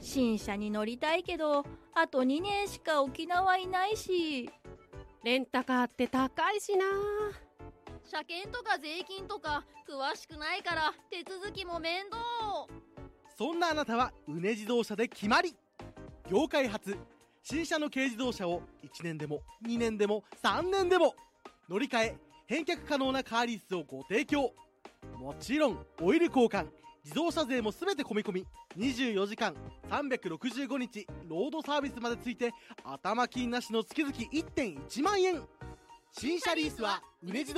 新車に乗りたいけどあと2年しか沖縄いないし、 レンタカーって高いしな。 車検とか税金とか詳しくないから手続きも面倒。 そんなあなたはうね自動車で決まり。業界初新車の軽自動車を1年でも2年でも3年でも乗り換え返却可能なカーリースをご提供。もちろんオイル交換、自動車税も全て込み込み、24時間365日ロードサービスまでついて頭金なしの月々 1.1 万円。新車リースはうね自動車